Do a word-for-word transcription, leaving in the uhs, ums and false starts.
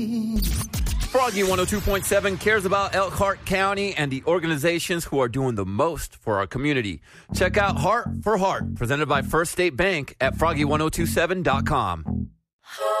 Froggy one oh two point seven cares about Elkhart County and the organizations who are doing the most for our community. Check out Heart for Heart, presented by First State Bank at froggy ten twenty-seven dot com.